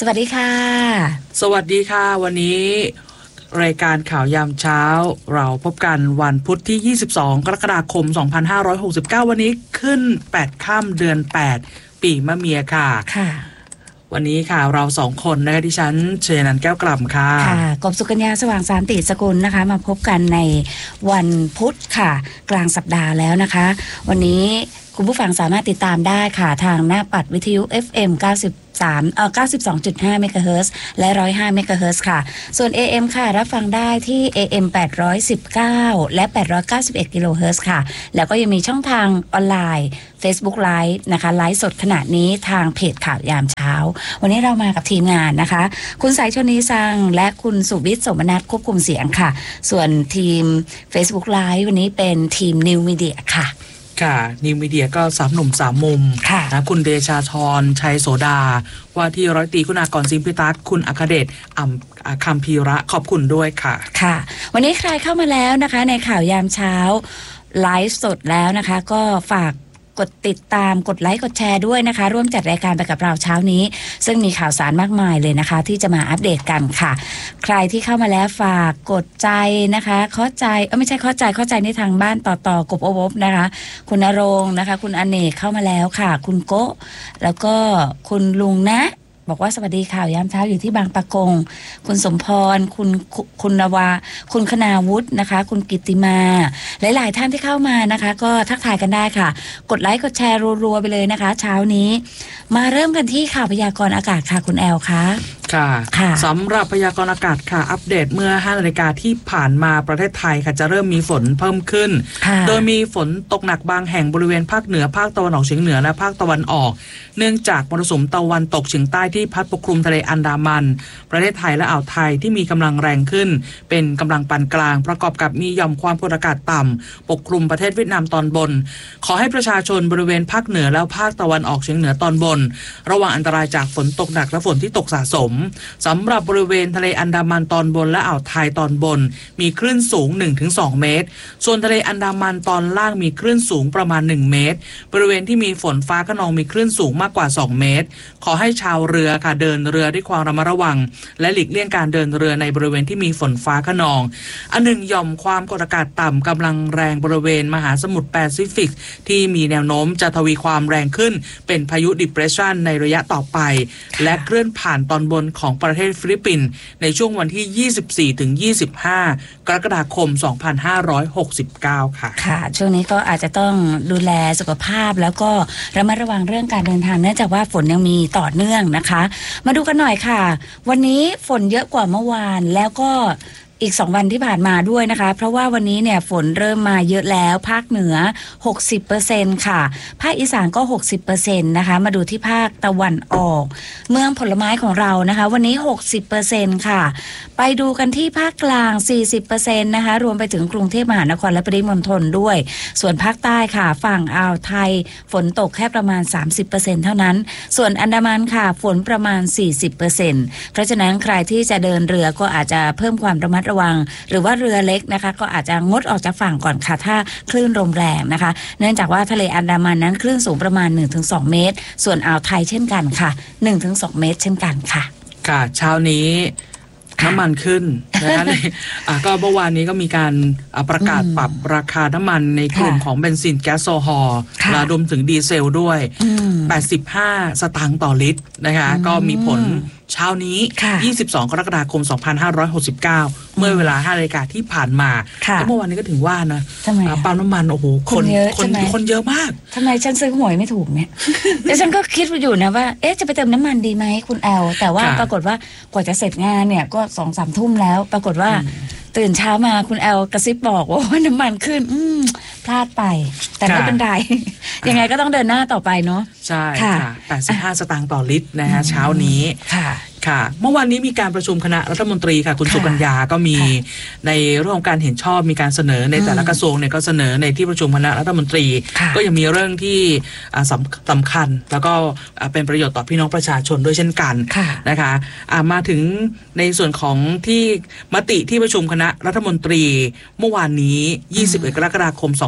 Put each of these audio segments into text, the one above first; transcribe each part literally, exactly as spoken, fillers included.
สวัสดีค่ะสวัสดีค่ะวันนี้รายการข่าวยามเช้าเราพบกันวันพุธที่ยี่สิบสองกรกฎาคมสองพันห้าร้อยหกสิบเก้าวันนี้ขึ้นแปดค่ำเดือนแปดปีมะเมียค่ะค่ะวันนี้ค่ะเราสองคนนะคะดิฉันเชนันแก้วกล่ำค่ะค่ะกบสุกัญญาสว่างสานติสกุลนะคะมาพบกันในวันพุธค่ะกลางสัปดาห์แล้วนะคะวันนี้คุณผู้ฟังสามารถติดตามได้ค่ะทางหน้าปัดวิทยุ เอฟ เอ็ม เก้าสิบสามเอ่อ เก้าสิบสองจุดห้า เมกะเฮิรตซ์และหนึ่งร้อยห้าเมกะเฮิรตซ์ค่ะส่วน เอ เอ็ม ค่ะรับฟังได้ที่ เอ เอ็ม แปดร้อยสิบเก้าและแปดร้อยเก้าสิบเอ็ดกิโลเฮิรตซ์ค่ะแล้วก็ยังมีช่องทางออนไลน์ Facebook Live นะคะไลฟ์สดขณะนี้ทางเพจข่าวยามเช้าวันนี้เรามากับทีมงานนะคะคุณสายชนีสังและคุณสุวิทย์สมนัสควบคุมเสียงค่ะส่วนทีม Facebook Live วันนี้เป็นทีม New Media ค่ะค่ะนิวมีเดียก็สามหนุ่มสามมุมนะคุณเดชาธรชัยโสดาว่าที่ร้อยตรีคุณากรซิมพิทักษ์คุณอัครเดชอ่ำคำพีระขอบคุณด้วยค่ะค่ะวันนี้ใครเข้ามาแล้วนะคะในข่าวยามเช้าไลฟ์สดแล้วนะคะก็ฝากกดติดตามกดไลค์กดแชร์ด้วยนะคะร่วมจัดรายการไปกับเราเช้านี้ซึ่งมีข่าวสารมากมายเลยนะคะที่จะมาอัปเดตกันค่ะใครที่เข้ามาแล้วฝากกดใจนะคะเข้าใจเออไม่ใช่เข้าใจเข้าใจในทางบ้านต่อต่อกบอบอบนะคะคุณณรงค์นะคะคุณอเนกเข้ามาแล้วค่ะคุณโกะแล้วก็คุณลุงนะบอกว่าสวัสดีข่าวยามเช้าอยู่ที่บางปะกงคุณสมพรคุณคุณนวาคุณคณาวุฒินะคะคุณกิตติมาหลายๆท่านที่เข้ามานะคะก็ทักทายกันได้ค่ะกดไลค์กดแชร์รัวๆไปเลยนะคะเช้านี้มาเริ่มกันที่ข่าวพยากรณ์อากาศค่ะคุณแอลคะค่ะสำหรับพยากรณ์อากาศค่ะอัปเดตเมื่อห้านาฬิกาที่ผ่านมาประเทศไทยค่ะจะเริ่มมีฝนเพิ่มขึ้นโดยมีฝนตกหนักบางแห่งบริเวณภาคเหนือภาคตะวันออกเฉียงเหนือและภาคตะวันออกเนื่องจากมรสุมตะวันตกเฉียงใต้ที่พัดปกคลุมทะเลอันดามันประเทศไทยและอ่าวไทยที่มีกำลังแรงขึ้นเป็นกำลังปานกลางประกอบกับมีหย่อมความกดอากาศต่ำปกคลุมประเทศเวียดนามตอนบนขอให้ประชาชนบริเวณภาคเหนือและภาคตะวันออกเฉียงเหนือตอนบนระวังอันตรายจากฝนตกหนักและฝนที่ตกสะสมสำหรับบริเวณทะเลอันดามันตอนบนและอ่าวไทยตอนบนมีคลื่นสูง หนึ่งถึงสอง เมตรส่วนทะเลอันดามันตอนล่างมีคลื่นสูงประมาณหนึ่งเมตรบริเวณที่มีฝนฟ้าคะนองมีคลื่นสูงมากกว่าสองเมตรขอให้ชาวเรือค่ะเดินเรือด้วยความระมัดระวังและหลีกเลี่ยงการเดินเรือในบริเวณที่มีฝนฟ้าคะนองอันหนึ่งหย่อมความกดอากาศต่ำกำลังแรงบริเวณมหาสมุทรแปซิฟิกที่มีแนวโน้มจะทวีความแรงขึ้นเป็นพายุ depression ในระยะต่อไปและเคลื่อนผ่านตอนบนของประเทศฟิลิปปินส์ในช่วงวันที่ ยี่สิบสี่ถึงยี่สิบห้า กรกฎาคม สองพันห้าร้อยหกสิบเก้า ค่ะค่ะช่วงนี้ก็อาจจะต้องดูแลสุขภาพแล้วก็ระมัดระวังเรื่องการเดินทางเนื่องจากว่าฝนยังมีต่อเนื่องนะคะมาดูกันหน่อยค่ะวันนี้ฝนเยอะกว่าเมื่อวานแล้วก็อีกสองวันที่ผ่านมาด้วยนะคะเพราะว่าวันนี้เนี่ยฝนเริ่มมาเยอะแล้วภาคเหนือ หกสิบเปอร์เซ็นต์ ค่ะภาคอีสานก็ หกสิบเปอร์เซ็นต์ นะคะมาดูที่ภาคตะวันออกเมืองผลไม้ของเรานะคะวันนี้ หกสิบเปอร์เซ็นต์ ค่ะไปดูกันที่ภาคกลาง สี่สิบเปอร์เซ็นต์ นะคะรวมไปถึงกรุงเทพมหานครและปริมณฑลด้วยส่วนภาคใต้ค่ะฝั่งอ่าวไทยฝนตกแค่ประมาณ สามสิบเปอร์เซ็นต์ เท่านั้นส่วนอันดามันค่ะฝนประมาณ สี่สิบเปอร์เซ็นต์ เพราะฉะนั้นใครที่จะเดินเรือก็อาจจะเพิ่มความระมัดระวังหรือว่าเรือเล็กนะคะก็อาจจะงดออกจากฝั่งก่อนค่ะถ้าคลื่นลมแรงนะคะเนื่องจากว่าทะเลอันดามันนั้นคลื่นสูงประมาณ หนึ่งถึงสอง เมตรส่วนอ่าวไทยเช่นกันค่ะ หนึ่งถึงสอง เมตรเช่นกันค่ะค่ะเช้านี้น้ำมันขึ้นนะคะก็เมื่อวานนี้ก็มีการประกาศปรับราคาน้ำมันในกลุ่มของเบนซินแก๊สโซฮอล์และรวมถึงดีเซลด้วยแปดสิบห้าสตางค์ต่อลิตรนะคะก็มีผลเช้านี้ยี่สิบสองกรกฎาคมสองพันห้าร้อยหกสิบเก้าเมื่อเวลาห้านาฬิกาที่ผ่านมาแล้วเมื่อวานนี้ก็ถึงว่านะปั๊มน้ำมันโอ้โหคนคนคนเยอะมากทำไมฉันซื้อหวยไม่ถูกเนี่ยแล้วฉันก็คิดอยู่นะว่าเอ๊ะจะไปเติมน้ำมันดีไหมคุณแอลแต่ว่าปรากฏว่ากว่าจะเสร็จงานเนี่ยก็สองสามทุ่มแล้วปรากฏว่าตื่นเช้ามาคุณแอลกระซิบบอกว่าน้ำมันขึ้นอืมพลาดไปแต่ไม่เป็นไรยังไงก็ต้องเดินหน้าต่อไปเนาะใช่ค่ะแปดสิบห้าสตางค์ต่อลิตรนะฮะเช้านี้ค่ะค่ะเมื่อวานนี้มีการประชุมคณะรัฐมนตรีค่ะคุณสุกัญญาก็มีในเรื่องของการเห็นชอบมีการเสนอในแต่ละกระทรวงเนี่ยก็เสนอในที่ประชุมคณะรัฐมนตรีก็ยังมีเรื่องที่สำคัญแล้วก็เป็นประโยชน์ต่อพี่น้องประชาชนด้วยเช่นกันนะคะมาถึงในส่วนของที่มติที่ประชุมคณะรัฐมนตรีเมื่อวานนี้ยี่สิบเอ็ดกรกฎาคมสอง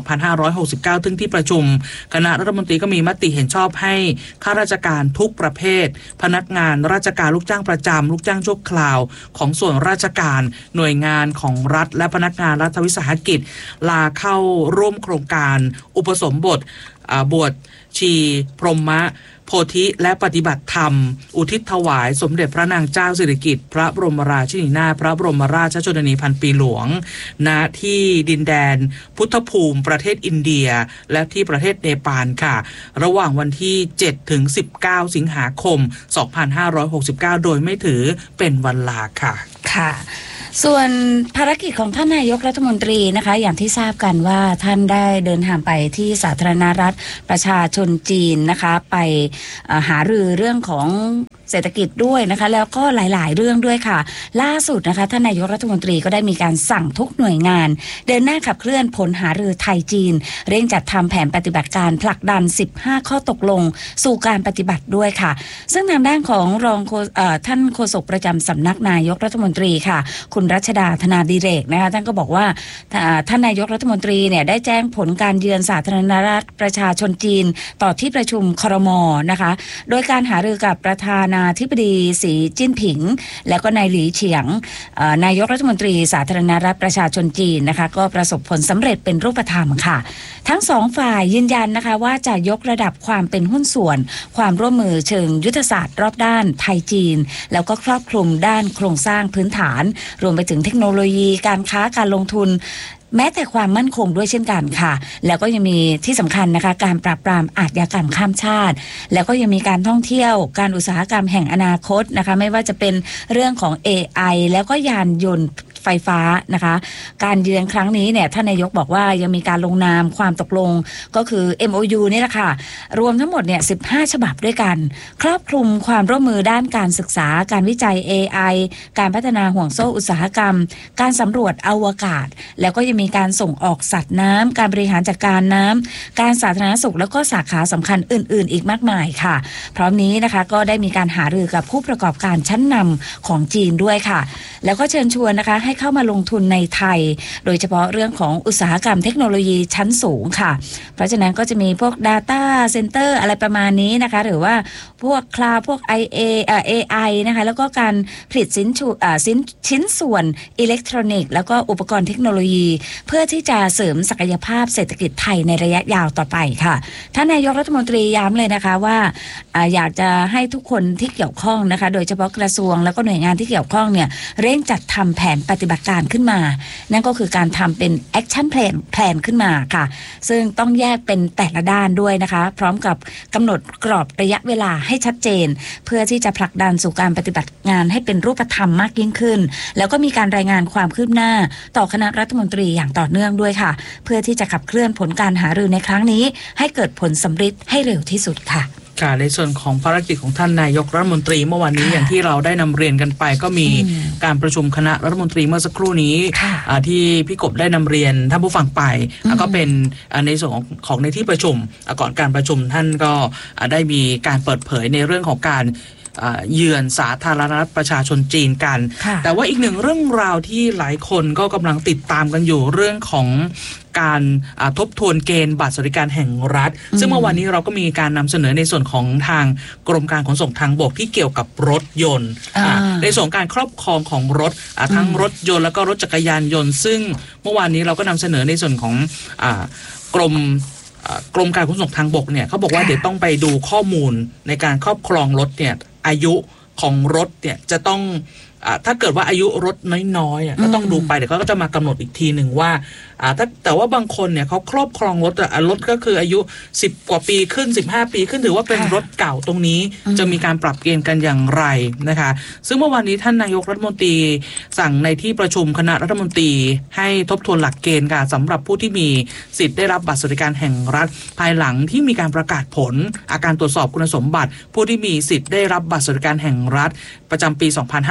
องพันห้าร้อยหกสิบเก้า ซึ่งที่ประชุมคณะรัฐมนตรีก็มีมติเห็นชอบให้ข้าราชการทุกประเภทพนักงานราชการลูกจ้างประจำลูกจ้างชั่วคราวของส่วนราชการหน่วยงานของรัฐและพนักงานรัฐวิสาหกิจลาเข้าร่วมโครงการอุปสมบทบวชชีพรหมโพธิและปฏิบัติธรรมอุทิศถวายสมเด็จพระนางเจ้าสิริกิติ์พระบรมราชินีนาถพระบรมราชชนนีพันปีหลวงณที่ดินแดนพุทธภูมิประเทศอินเดียและที่ประเทศเนปาลค่ะระหว่างวันที่เจ็ดถึงสิบเก้าสิงหาคมสองพันห้าร้อยหกสิบเก้าโดยไม่ถือเป็นวันลาค่ะค่ะส่วนภารกิจของท่านนายกรัฐมนตรีนะคะอย่างที่ทราบกันว่าท่านได้เดินทางไปที่สาธารณรัฐประชาชนจีนนะคะไปหารือเรื่องของเศรษฐกิจด้วยนะคะแล้วก็หลายๆเรื่องด้วยค่ะล่าสุดนะคะท่านนายกรัฐมนตรีก็ได้มีการสั่งทุกหน่วยงานเดินหน้าขับเคลื่อนผลหารือไทยจีนเร่งจัดทำแผนปฏิบัติการผลักดันสิบห้าข้อตกลงสู่การปฏิบัติด้วยค่ะซึ่งทางด้านของรองท่านโฆษกประจำสำนักนายกรัฐมนตรีค่ะคุณรัชดาธนาดิเรกนะคะท่านก็บอกว่าท่านนายกรัฐมนตรีเนี่ยได้แจ้งผลการเยือนสาธารณรัฐประชาชนจีนต่อที่ประชุมครม.นะคะโดยการหารือกับประธานาธิบดีสีจิ้นผิงแล้วก็นายหลีเฉียงนายกรัฐมนตรีสาธารณรัฐประชาชนจีนนะคะก็ประสบผลสำเร็จเป็นรูปธรรมค่ะทั้งสองฝ่ายยืนยันนะคะว่าจะยกระดับความเป็นหุ้นส่วนความร่วมมือเชิงยุทธศาสตร์รอบด้านไทยจีนแล้วก็ครอบคลุมด้านโครงสร้างพื้นฐานรวมไปถึงเทคโนโลยีการค้าการลงทุนแม้แต่ความมั่นคงด้วยเช่นกันค่ะแล้วก็ยังมีที่สำคัญนะคะการปราบปรามอาชญากรรมข้ามชาติแล้วก็ยังมีการท่องเที่ยวการอุตสาหกรรมแห่งอนาคตนะคะไม่ว่าจะเป็นเรื่องของ เอ ไอ แล้วก็ยานยนต์ไฟฟ้านะคะการเยือนครั้งนี้เนี่ยท่านนายกบอกว่ายังมีการลงนามความตกลงก็คือ เอ็ม โอ ยู นี่แหละค่ะรวมทั้งหมดเนี่ยสิบห้าฉบับด้วยกันครอบคลุมความร่วมมือด้านการศึกษาการวิจัย เอ ไอ การพัฒนาห่วงโซ่อุตสาหกรรมการสำรวจอวกาศแล้วก็ยังมีการส่งออกสัตว์น้ำการบริหารจัดการน้ำการสาธารณสุขแล้วก็สาขาสำคัญอื่นๆอีกมากมายค่ะพร้อมนี้นะคะก็ได้มีการหารือกับผู้ประกอบการชั้นนำของจีนด้วยค่ะแล้วก็เชิญชวนนะคะให้เข้ามาลงทุนในไทยโดยเฉพาะเรื่องของอุตสาหกรรมเทคโนโลยีชั้นสูงค่ะเพราะฉะนั้นก็จะมีพวก Data Center อะไรประมาณนี้นะคะหรือว่าพวก Cloud พวก ไอ เอ เอ่อ เอ ไอ นะคะแล้วก็การผลิตสินชุอ่าสินชิ้นส่วนอิเล็กทรอนิกส์แล้วก็อุปกรณ์เทคโนโลยีเพื่อที่จะเสริมศักยภาพเศรษฐกิจไทยในระยะยาวต่อไปค่ะท่านนายกรัฐมนตรีย้ำเลยนะคะว่าอ่าอยากจะให้ทุกคนที่เกี่ยวข้องนะคะโดยเฉพาะกระทรวงแล้วก็หน่วยงานที่เกี่ยวข้องเนี่ยเร่งจัดทำแผนปฏิบัติการขึ้นมานั่นก็คือการทำเป็น action plan plan ขึ้นมาค่ะซึ่งต้องแยกเป็นแต่ละด้านด้วยนะคะพร้อมกับกำหนดกรอบระยะเวลาให้ชัดเจนเพื่อที่จะผลักดันสู่การปฏิบัติงานให้เป็นรูปธรรมมากยิ่งขึ้นแล้วก็มีการรายงานความคืบหน้าต่อคณะรัฐมนตรีอย่างต่อเนื่องด้วยค่ะเพื่อที่จะขับเคลื่อนผลการหารือในครั้งนี้ให้เกิดผลสำเร็จให้เร็วที่สุดค่ะค่ะในส่วนของภารกิจของท่านนายกรัฐมนตรีเมื่อวานนี้อย่างที่เราได้นำเรียนกันไปก็มีการประชุมคณะรัฐมนตรีเมื่อสักครู่นี้ที่พี่กบได้นำเรียนท่านผู้ฟังไปก็เป็นในส่วนของของในที่ประชุมก่อนการประชุมท่านก็ได้มีการเปิดเผยในเรื่องของการเยือนสาธารณรัฐประชาชนจีนกันแต่ว่าอีกหนึ่งเรื่องราวที่หลายคนก็กำลังติดตามกันอยู่เรื่องของการทบทวนเกณฑ์บัตรสวัสดิการแห่งรัฐซึ่งเมื่อวานนี้เราก็มีการนำเสนอในส่วนของทางกรมการขนส่งทางบกที่เกี่ยวกับรถยนต์ในส่วนการครอบครองของรถทั้งรถยนต์แล้วก็รถจักรยานยนต์ซึ่งเมื่อวานนี้เราก็นำเสนอในส่วนของกรมกรมการขนส่งทางบกเนี่ยเขาบอกว่าเดี๋ยวต้องไปดูข้อมูลในการครอบครองรถเนี่ยอายุของรถเนี่ยจะต้องถ้าเกิดว่าอายุรถน้อยๆก็ต้องดูไปเดี๋ยวเขาก็จะมากำหนดอีกทีหนึ่งว่าถ้าแต่ว่าบางคนเนี่ยเขาครอบครองรถรถก็คืออายุสิบกว่าปีขึ้นสิบห้าปีขึ้นถือว่าเป็นรถเก่าตรงนี้จะมีการปรับเกณฑ์กันอย่างไรนะคะซึ่งเมื่อวานนี้ท่านนายกรัฐมนตรีสั่งในที่ประชุมคณะรัฐมนตรีให้ทบทวนหลักเกณฑ์ค่ะสำหรับผู้ที่มีสิทธิ์ได้รับบัตรสวัสดิการแห่งรัฐภายหลังที่มีการประกาศผลอาการตรวจสอบคุณสมบัติผู้ที่มีสิทธิ์ได้รับบัตรสวัสดิการแห่งรัฐประจำปีสองพันห้าร้อยหก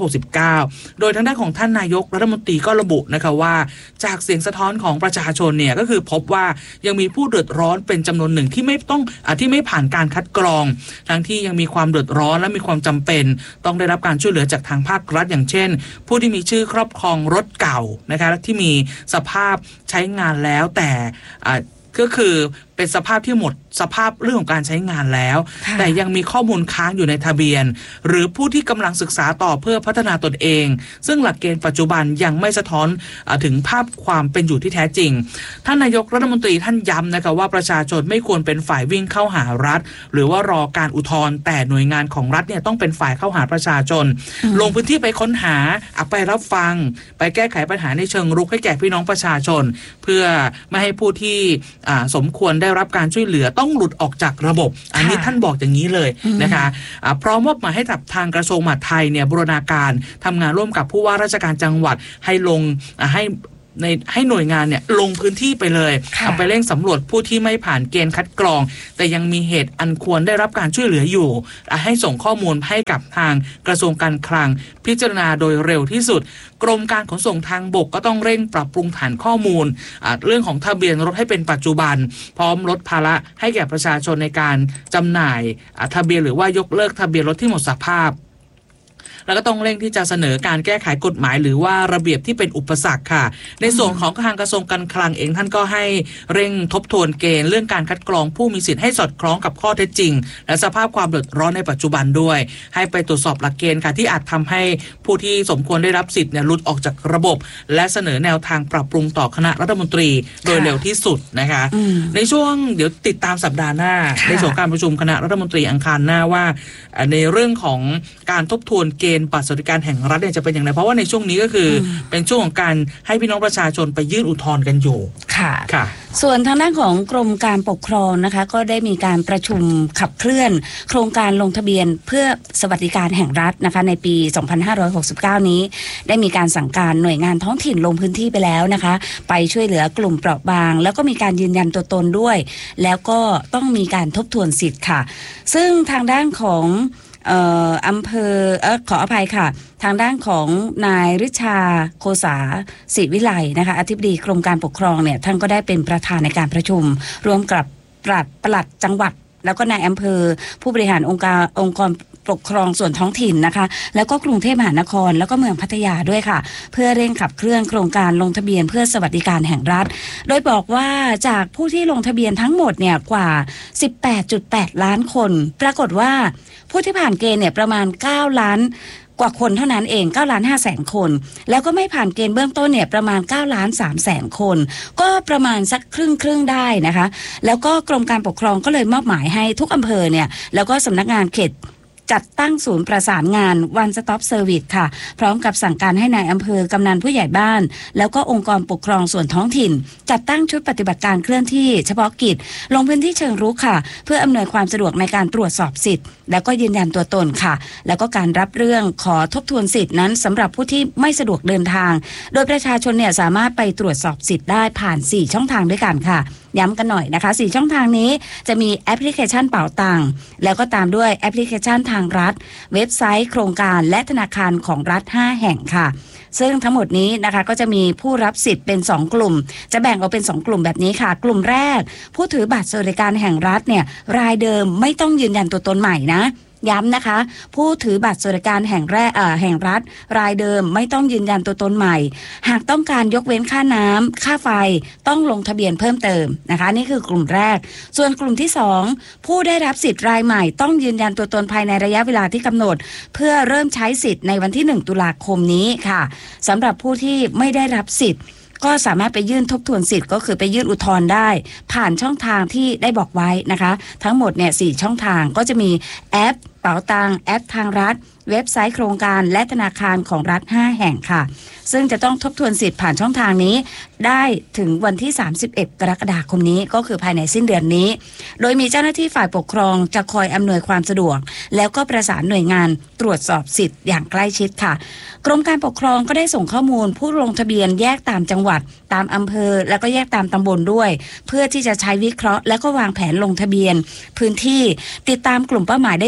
กสิบเก้าโดยทางด้านของท่านนายกรัฐมนตรีก็ระบุนะคะว่าจากเสียงสะท้อนของประชาชนเนี่ยก็คือพบว่ายังมีผู้เดือดร้อนเป็นจำนวนหนึ่งที่ไม่ต้องอ่ะที่ไม่ผ่านการคัดกรองทั้งที่ยังมีความเดือดร้อนและมีความจำเป็นต้องได้รับการช่วยเหลือจากทางภาครัฐอย่างเช่นผู้ที่มีชื่อครอบครองรถเก่านะคะที่มีสภาพใช้งานแล้วแต่อ่ะก็คือเป็นสภาพที่หมดสภาพเรื่องของการใช้งานแล้วแต่ยังมีข้อมูลค้างอยู่ในทะเบียนหรือผู้ที่กำลังศึกษาต่อเพื่อพัฒนาตนเองซึ่งหลักเกณฑ์ปัจจุบันยังไม่สะท้อนถึงภาพความเป็นอยู่ที่แท้จริงท่านนายกรัฐมนตรีท่านย้ำนะคะว่าประชาชนไม่ควรเป็นฝ่ายวิ่งเข้าหารัฐหรือว่ารอการอุทธรณ์แต่หน่วยงานของรัฐเนี่ยต้องเป็นฝ่ายเข้าหาประชาชนลงพื้นที่ไปค้นหาไปรับฟังไปแก้ไขปัญหาในเชิงรุกให้แก่พี่น้องประชาชนเพื่อไม่ให้ผู้ที่สมควรได้รับการช่วยเหลือต้องหลุดออกจากระบบอันนี้ท่านบอกอย่างนี้เลยนะคะะพร้อมมอบหมายให้ทางกระทรวงมหาดไทยเนี่ยบูรณาการทำงานร่วมกับผู้ว่าราชการจังหวัดให้ลงให้ในให้หน่วยงานเนี่ยลงพื้นที่ไปเลยเอาไปเร่งสำรวจผู้ที่ไม่ผ่านเกณฑ์คัดกรองแต่ยังมีเหตุอันควรได้รับการช่วยเหลืออยู่ให้ส่งข้อมูลให้กับทางกระทรวงการคลังพิจารณาโดยเร็วที่สุดกรมการขนส่งทางบกก็ต้องเร่งปรับปรุงฐานข้อมูลเรื่องของทะเบียนรถให้เป็นปัจจุบันพร้อมลดภาระให้แก่ประชาชนในการจำหน่ายทะเบียนหรือว่ายกเลิกทะเบียนรถที่หมดสภาพแล้วก็ต้องเร่งที่จะเสนอการแก้ไขกฎหมายหรือว่าระเบียบที่เป็นอุปสรรคค่ะในส่วนของทางกระทรวงการคลังเองท่านก็ให้เร่งทบทวนเกณฑ์เรื่องการคัดกรองผู้มีสิทธิ์ให้สอดคล้องกับข้อเท็จจริงและสภาพความเดือดร้อนในปัจจุบันด้วยให้ไปตรวจสอบหลักเกณฑ์ค่ะที่อาจทำให้ผู้ที่สมควรได้รับสิทธิ์เนี่ยหลุดออกจากระบบและเสนอแนวทางปรับปรุงต่อคณะรัฐมนตรีโดยเร็วที่สุดนะคะในช่วงเดี๋ยวติดตามสัปดาห์หน้าในส่วนการประชุมคณะรัฐมนตรีอังคารหน้าว่าในเรื่องของการทบทวนเกณฑ์บัตรสวัสดิการแห่งรัฐเนี่ยจะเป็นอย่างไรเพราะว่าในช่วงนี้ก็คือเป็นช่วงของการให้พี่น้องประชาชนไปยื่นอุทธรณ์กันอยู่ค่ะค่ะส่วนทางด้านของกรมการปกครองนะคะก็ได้มีการประชุมขับเคลื่อนโครงการลงทะเบียนเพื่อสวัสดิการแห่งรัฐนะคะในปี สองพันห้าร้อยหกสิบเก้า นี้ได้มีการสั่งการหน่วยงานท้องถิ่นลงพื้นที่ไปแล้วนะคะไปช่วยเหลือกลุ่มเปราะบางแล้วก็มีการยืนยันตัวตนด้วยแล้วก็ต้องมีการทบทวนสิทธิ์ค่ะซึ่งทางด้านของเอ่ออำเภอเอ่อขออภัยค่ะทางด้านของนายฤชาโคสาศิวิไลนะคะอธิบดีกรมการปกครองเนี่ยท่านก็ได้เป็นประธานในการประชุมร่วมกับปลัดปลัดจังหวัดแล้วก็นายอำเภอผู้บริหารองค์การองค์กรปกครองส่วนท้องถิ่นนะคะแล้วก็กรุงเทพมหานครแล้วก็เมืองพัทยาด้วยค่ะเพื่อเร่งขับเคลื่อนโครงการลงทะเบียนเพื่อสวัสดิการแห่งรัฐโดยบอกว่าจากผู้ที่ลงทะเบียนทั้งหมดเนี่ยกว่า สิบแปดจุดแปด ล้านคนปรากฏว่าผู้ที่ผ่านเกณฑ์เนี่ยประมาณเก้าล้านกว่าคนเท่านั้นเองเก้าล้านห้าแสนคนแล้วก็ไม่ผ่านเกณฑ์เบื้องต้นเนี่ยประมาณเก้าล้านสามแสนคนก็ประมาณสักครึ่งครึ่งได้นะคะแล้วก็กรมการปกครองก็เลยมอบหมายให้ทุกอำเภอเนี่ยแล้วก็สำนักงานเขตจัดตั้งศูนย์ประสานงาน One Stop Service ค่ะพร้อมกับสั่งการให้นายอำเภอกำนันผู้ใหญ่บ้านแล้วก็องค์กรปกครองส่วนท้องถิ่นจัดตั้งชุดปฏิบัติการเคลื่อนที่เฉพาะกิจลงพื้นที่เชิงรุกค่ะเพื่ออำนวยความสะดวกในการตรวจสอบสิทธิ์แล้วก็ยืนยันตัวตนค่ะแล้วก็การรับเรื่องขอทบทวนสิทธินั้นสำหรับผู้ที่ไม่สะดวกเดินทางโดยประชาชนเนี่ยสามารถไปตรวจสอบสิทธิ์ได้ผ่านสี่ช่องทางด้วยกันค่ะย้ำกันหน่อยนะคะสี่ช่องทางนี้จะมีแอปพลิเคชันเป๋าตังค์แล้วก็ตามด้วยแอปพลิเคชันทางรัฐเว็บไซต์โครงการและธนาคารของรัฐห้าแห่งค่ะซึ่งทั้งหมดนี้นะคะก็จะมีผู้รับสิทธิ์เป็นสองกลุ่มจะแบ่งออกเป็นสองกลุ่มแบบนี้ค่ะกลุ่มแรกผู้ถือบัตรสวัสดิการแห่งรัฐเนี่ยรายเดิมไม่ต้องยืนยันตัวตนใหม่นะย้ำนะคะผู้ถือบัตรสวัสดิการแห่งแรกเอ่อแห่งรัฐรายเดิมไม่ต้องยืนยันตัวตนใหม่หากต้องการยกเว้นค่าน้ำค่าไฟต้องลงทะเบียนเพิ่มเติมนะคะนี่คือกลุ่มแรกส่วนกลุ่มที่สองผู้ได้รับสิทธิ์รายใหม่ต้องยืนยันตัวตนภายในระยะเวลาที่กำหนดเพื่อเริ่มใช้สิทธิ์ในวันที่หนึ่งตุลาคมนี้ค่ะสำหรับผู้ที่ไม่ได้รับสิทธิ์ก็สามารถไปยื่นทบทวนสิทธิ์ก็คือไปยื่นอุทธรณ์ได้ผ่านช่องทางที่ได้บอกไว้นะคะทั้งหมดเนี่ยสี่ช่องทางก็จะมีแอปเป๋าตังแอปทางรัฐเว็บไซต์โครงการและธนาคารของรัฐห้าแห่งค่ะซึ่งจะต้องทบทวนสิทธิ์ผ่านช่องทางนี้ได้ถึงวันที่สามสิบเอ็ดกรกฎาคมนี้ก็คือภายในสิ้นเดือนนี้โดยมีเจ้าหน้าที่ฝ่ายปกครองจะคอยอำนวยความสะดวกแล้วก็ประสานหน่วยงานตรวจสอบสิทธิ์อย่างใกล้ชิดค่ะกรมการปกครองก็ได้ส่งข้อมูลผู้ลงทะเบียนแยกตามจังหวัดตามอำเภอแล้วก็แยกตามตำบลด้วยเพื่อที่จะใช้วิเคราะห์และก็วางแผนลงทะเบียนพื้นที่ติดตามกลุ่มเป้าหมายได้อย่างตรง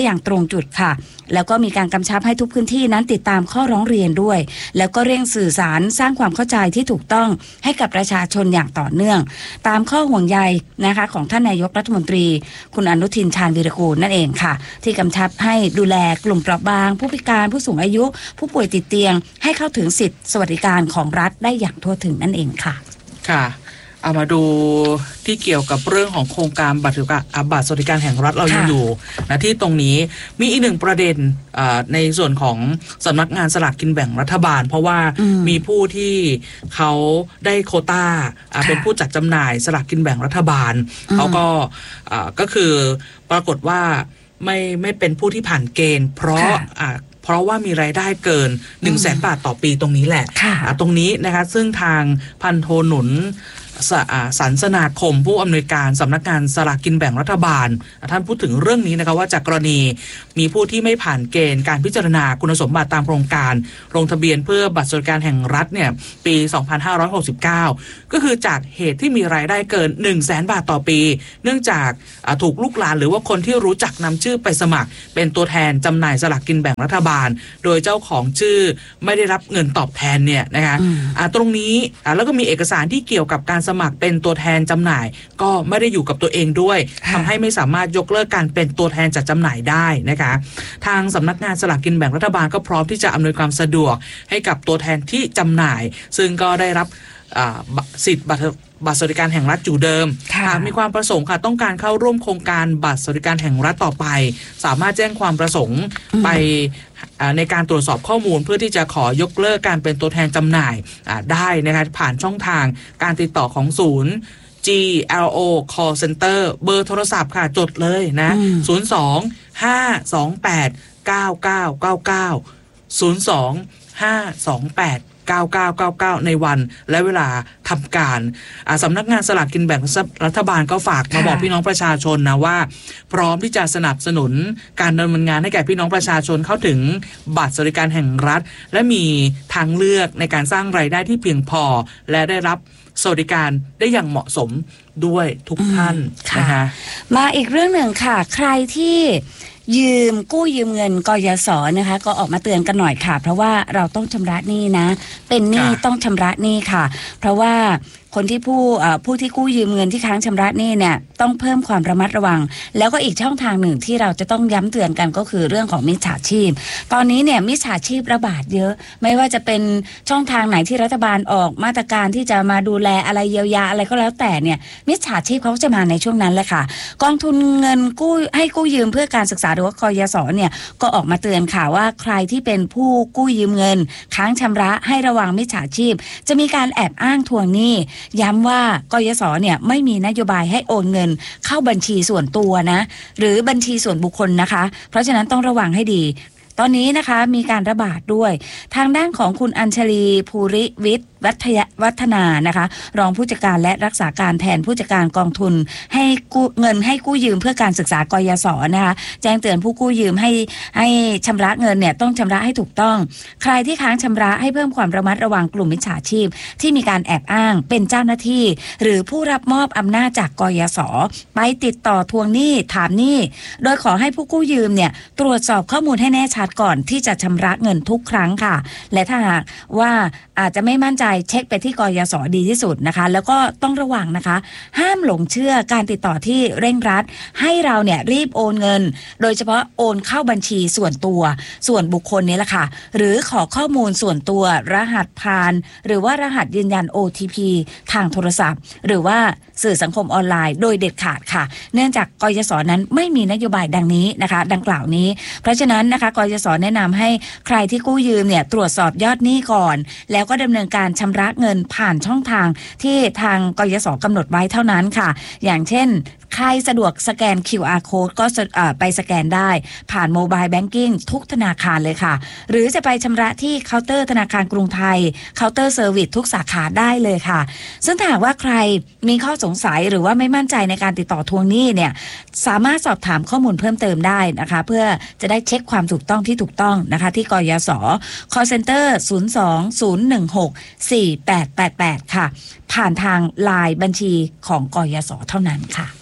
งจุดค่ะแล้วก็มีการกำชับให้ทุกพื้นที่นั้นติดตามข้อร้องเรียนด้วยแล้วก็เร่งสื่อสารสร้างความเข้าใจที่ถูกต้องให้กับประชาชนอย่างต่อเนื่องตามข้อห่วงใยนะคะของท่านนายกรัฐมนตรีคุณอนุทินชาญวีรกูลนั่นเองค่ะที่กำชับให้ดูแลกลุ่มเปราะบางผู้พิการผู้สูงอายุผู้ป่วยติดเตียงให้เข้าถึงสิทธิสวัสดิการของรัฐได้อย่างทั่วถึงนั่นเองค่ะค่ะเอามาดูที่เกี่ยวกับเรื่องของโครงการบัตรบัตรสวัสดิการแห่งรัฐเรายังอยู่นะที่ตรงนี้มีอีกหนึ่งประเด็นในส่วนของสำนักงานสลากกินแบ่งรัฐบาลเพราะว่ามีผู้ที่เขาได้โควต้าเป็นผู้จัดจำหน่ายสลากกินแบ่งรัฐบาลเขาก็ก็คือปรากฏว่าไม่ไม่เป็นผู้ที่ผ่านเกณฑ์เพราะเพราะว่ามีรายได้เกิน หนึ่งแสน บาทต่อปีตรงนี้แหละตรงนี้นะคะซึ่งทางพันโทหนุนสันสนาคมผู้อำนวยการสำนักงานสลากกินแบ่งรัฐบาลท่านพูดถึงเรื่องนี้นะคะว่าจากกรณีมีผู้ที่ไม่ผ่านเกณฑ์การพิจารณาคุณสมบัติตามโครงการลงทะเบียนเพื่อบัตรสวัสดิการแห่งรัฐเนี่ยปีสองพันห้าร้อยหกสิบเก้าก็คือจากเหตุที่มีรายได้เกิน หนึ่งแสน บาทต่อปีเนื่องจากถูกลูกหลานหรือว่าคนที่รู้จักนำชื่อไปสมัครเป็นตัวแทนจำหน่ายสลากกินแบ่งรัฐบาลโดยเจ้าของชื่อไม่ได้รับเงินตอบแทนเนี่ยนะคะตรงนี้แล้วก็มีเอกสารที่เกี่ยวกับการสมัครเป็นตัวแทนจำหน่ายก็ไม่ได้อยู่กับตัวเองด้วยทำให้ไม่สามารถยกเลิกการเป็นตัวแทนจัดจำหน่ายได้นะคะทางสำนักงานสลากกินแบ่งรัฐบาลก็พร้อมที่จะอำนวยความสะดวกให้กับตัวแทนที่จำหน่ายซึ่งก็ได้รับสิทธิ์บัตรบัตรสวัสดิการแห่งรัฐอยู่เดิมหากมีความประสงค์ค่ะต้องการเข้าร่วมโครงการบัตรสวัสดิการแห่งรัฐต่อไปสามารถแจ้งความประสงค์ไปในการตรวจสอบข้อมูลเพื่อที่จะขอยกเลิกการเป็นตัวแทนจำหน่ายได้นะคะผ่านช่องทางการติดต่อของศูนย์ จี แอล โอ Call Center เบอร์โทรศัพท์ค่ะจดเลยนะศูนย์ สอง ห้า สอง แปด เก้า เก้า เก้า เก้า ศูนย์ สอง ห้า สอง แปด เก้า เก้า เก้า เก้าในวันและเวลาทำการสำนักงานสลากกินแบ่งรัฐบาลก็ฝากมาบอกพี่น้องประชาชนนะว่าพร้อมที่จะสนับสนุนการดำเนินงานให้แก่พี่น้องประชาชนเข้าถึงบัตรสวัสดิการแห่งรัฐและมีทางเลือกในการสร้างรายได้ที่เพียงพอและได้รับสวัสดิการได้อย่างเหมาะสมด้วยทุกท่านนะคะมาอีกเรื่องหนึ่งค่ะใครที่ยืมกู้ยืมเงินกยศนะคะก็ออกมาเตือนกันหน่อยค่ะเพราะว่าเราต้องชำระหนี้นะเป็นหนี้ต้องชำระหนี้ค่ะเพราะว่าคนที่ผู้ผู้ที่กู้ยืมเงินที่ค้างชำระหนี้เนี่ยต้องเพิ่มความระมัดระวังแล้วก็อีกช่องทางหนึ่งที่เราจะต้องย้ำเตือนกันก็คือเรื่องของมิจฉาชีพตอนนี้เนี่ยมิจฉาชีพระบาดเยอะไม่ว่าจะเป็นช่องทางไหนที่รัฐบาลออกมาตรการที่จะมาดูแลอะไรเยียวยาอะไรก็แล้วแต่เนี่ยมิจฉาชีพเขาจะมาในช่วงนั้นแหละค่ะกองทุนเงินกู้ให้กู้ยืมเพื่อการศึกษาหรือว่ากยศเนี่ยก็ออกมาเตือนค่ะว่าใครที่เป็นผู้กู้ยืมเงินค้างชำระให้ระวังมิจฉาชีพจะมีการแอบอ้างทวงหนี้ย้ำว่ากยศเนี่ยไม่มีนโยบายให้โอนเงินเข้าบัญชีส่วนตัวนะหรือบัญชีส่วนบุคคลนะคะเพราะฉะนั้นต้องระวังให้ดีตอนนี้นะคะมีการระบาดด้วยทางด้านของคุณอัญชลีภูริวิทย์วัฒยวัฒนานะคะรองผู้จัดการและรักษาการแทนผู้จัดการกองทุนให้กู้เงินให้กู้ยืมเพื่อการศึกษากยศนะคะแจ้งเตือนผู้กู้ยืมให้ให้ชำระเงินเนี่ยต้องชำระให้ถูกต้องใครที่ค้างชำระให้เพิ่มความระมัดระวังกลุ่มมิจฉาชีพที่มีการแอบอ้างเป็นเจ้าหน้าที่หรือผู้รับมอบอำนาจจากกยศไปติดต่อทวงหนี้ถามหนี้โดยขอให้ผู้กู้ยืมเนี่ยตรวจสอบข้อมูลให้แน่ชัดก่อนที่จะชำระเงินทุกครั้งค่ะและถ้าหากว่าอาจจะไม่มั่นใจเช็คไปที่กยศดีที่สุดนะคะแล้วก็ต้องระวังนะคะห้ามหลงเชื่อการติดต่อที่เร่งรัดให้เราเนี่ยรีบโอนเงินโดยเฉพาะโอนเข้าบัญชีส่วนตัวส่วนบุคคลนี้แหละค่ะหรือขอข้อมูลส่วนตัวรหัสผ่านหรือว่ารหัสยืนยัน โอ ที พี ทางโทรศัพท์หรือว่าสื่อสังคมออนไลน์โดยเด็ดขาดค่ะเนื่องจากกยศนั้นไม่มีนโยบายดังนี้นะคะดังกล่าวนี้เพราะฉะนั้นนะคะกยศแนะนำให้ใครที่กู้ยืมเนี่ยตรวจสอบยอดหนี้ก่อนแล้วก็ดำเนินการชำระเงินผ่านช่องทางที่ทางกยศกำหนดไว้เท่านั้นค่ะอย่างเช่นใครสะดวกสแกน คิว อาร์ Code ก็ไปสแกนได้ผ่านโมบายแบงกิ้งทุกธนาคารเลยค่ะหรือจะไปชำระที่เคาน์เตอร์ธนาคารกรุงไทยเคาน์เตอร์เซอร์วิสทุกสาขาได้เลยค่ะซึ่งถ้าหากว่าใครมีข้อสงสัยหรือว่าไม่มั่นใจในการติดต่อทวงหนี้เนี่ยสามารถสอบถามข้อมูลเพิ่มเติมได้นะคะเพื่อจะได้เช็คความถูกต้องที่ถูกต้องนะคะที่กยศ Call Center ศูนย์ สอง ศูนย์ หนึ่ง หก สี่ แปด แปด แปดค่ะผ่านทางไลน์บัญชีของกยศเท่านั้นค่ะ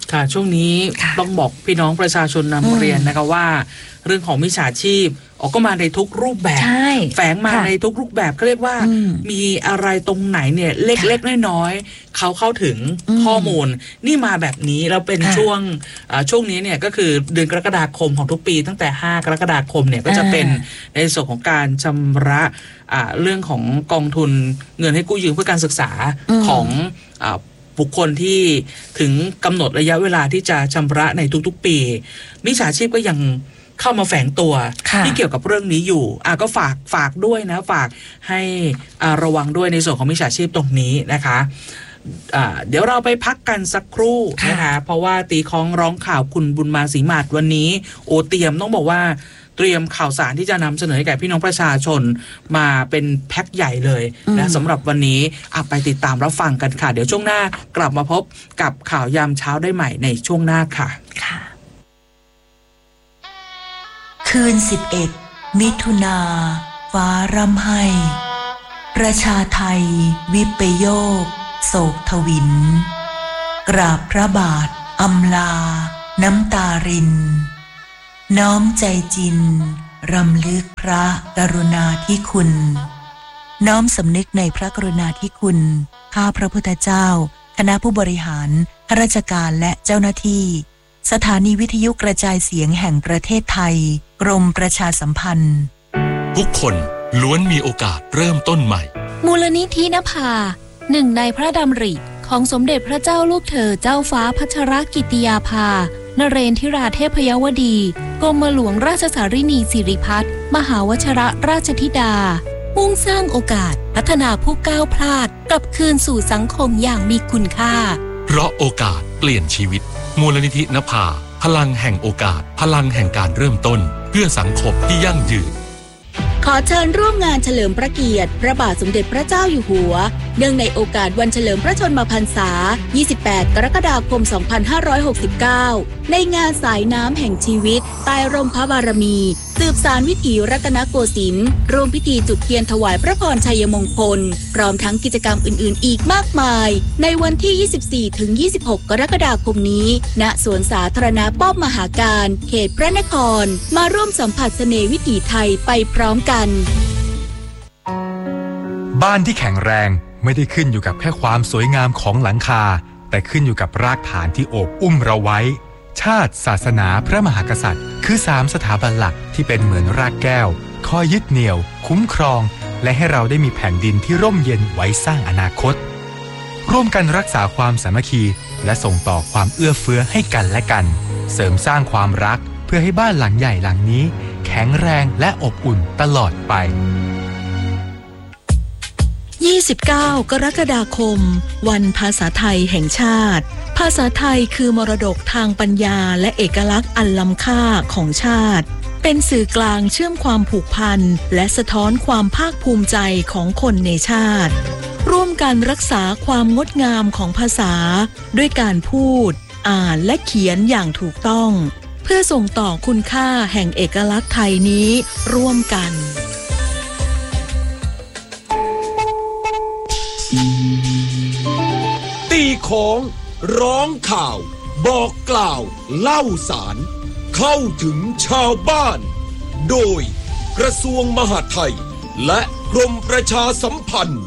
ค่ะช่วงนี้ต้องบอกพี่น้องประชาชนนำเรียนนะคะว่าเรื่องของมิจฉาชีพออกก็มาในทุกรูปแบบแฝงมาในทุกรูปแบบเขาเรียกว่ามีอะไรตรงไหนเนี่ยเล็กๆน้อยๆเขาเข้าถึงข้อมูลนี่มาแบบนี้เราเป็นช่วงช่วงนี้เนี่ยก็คือเดือนกรกฎาคมของทุกปีตั้งแต่ห้ากรกฎาคมเนี่ยก็จะเป็นในส่วนของการชำระเรื่องของกองทุนเงินให้กู้ยืมเพื่อการศึกษาของบุคคลที่ถึงกำหนดระยะเวลาที่จะชำระในทุกๆปีมิจฉาชีพก็ยังเข้ามาแฝงตัวที่เกี่ยวกับเรื่องนี้อยู่อ่ะก็ฝากฝากด้วยนะฝากให้อ่าระวังด้วยในส่วนของมิจฉาชีพตรงนี้นะคะอ่าเดี๋ยวเราไปพักกันสักครู่นะคะเพราะว่าตีคล้องร้องข่าวคุณบุญมาศรีมาศวันนี้โอเตรียมต้องบอกว่าเตรียมข่าวสารที่จะนำเสนอให้แก่พี่น้องประชาชนมาเป็นแพ็คใหญ่เลยนะสำหรับวันนี้อ่ะไปติดตามรับฟังกันค่ะเดี๋ยวช่วงหน้ากลับมาพบกับข่าวยามเช้าได้ใหม่ในช่วงหน้าค่ะคืนสิบเอ็ดมิถุนาฟ้าร่ำไห้ประชาไทยวิปโยคโศกทวินกราบพระบาทอำลาน้ำตารินน้อมใจจินรำลึกพระกรุณาธิคุณน้อมสำนึกในพระกรุณาธิคุณข้าพระพุทธเจ้าคณะผู้บริหารข้าราชการและเจ้าหน้าที่สถานีวิทยุกระจายเสียงแห่งประเทศไทยกรมประชาสัมพันธ์ทุกคนล้วนมีโอกาสเริ่มต้นใหม่มูลนิธินภาหนึ่งในพระดำริของสมเด็จพระเจ้าลูกเธอเจ้าฟ้าพัชรกิติยาภานเรนทิราเทพยวดีกรมหลวงราชสารินีสิริพัฒน์มหาวชรราชธิดามุ่งสร้างโอกาสพัฒนาผู้ก้าวพลาดกลับคืนสู่สังคมอย่างมีคุณค่าเพราะโอกาสเปลี่ยนชีวิตมูลนิธินภาพลังแห่งโอกาสพลังแห่งการเริ่มต้นเพื่อสังคมที่ยั่งยืนขอเชิญร่วมงานเฉลิมพระเกียรติพระบาทสมเด็จพระเจ้าอยู่หัวเนื่องในโอกาสวันเฉลิมพระชนมพรรษายี่สิบแปดกรกฎาคมสองพันห้าร้อยหกสิบเก้าในงานสายน้ำแห่งชีวิตใต้ร่มพระบารมีสืบสานวิถีรัตนโกสินทร์ร่วมพิธีจุดเทียนถวายพระพรชัยมงคลพร้อมทั้งกิจกรรมอื่นๆอีกมากมายในวันที่ ยี่สิบสี่ถึงยี่สิบหก กรกฎาคมนี้ณสวนสาธารณะป้อมมหาการเขตพระนครมาร่วมสัมผัสเสน่ห์วิถีไทยไปพร้อมกันบ้านที่แข็งแรงไม่ได้ขึ้นอยู่กับแค่ความสวยงามของหลังคาแต่ขึ้นอยู่กับรากฐานที่โอบอุ้มเราไว้ชาติศาสนาพระมหากษัตริย์คือสามสถาบันหลักที่เป็นเหมือนรากแก้วคอยยึดเหนี่ยวคุ้มครองและให้เราได้มีแผ่นดินที่ร่มเย็นไว้สร้างอนาคตร่วมกันรักษาความสามัคคีและส่งต่อความเอื้อเฟื้อให้กันและกันเสริมสร้างความรักเพื่อให้บ้านหลังใหญ่หลังนี้แข็งแรงและอบอุ่นตลอดไปยี่สิบเก้ากรกฎาคมวันภาษาไทยแห่งชาติภาษาไทยคือมรดกทางปัญญาและเอกลักษณ์อันล้ำค่าของชาติเป็นสื่อกลางเชื่อมความผูกพันและสะท้อนความภาคภูมิใจของคนในชาติร่วมกันรักษาความงดงามของภาษาด้วยการพูดอ่านและเขียนอย่างถูกต้องเพื่อส่งต่อคุณค่าแห่งเอกลักษณ์ไทยนี้ร่วมกันตีของร้องข่าวบอกกล่าวเล่าสารเข้าถึงชาวบ้านโดยกระทรวงมหาดไทยและกรมประชาสัมพันธ์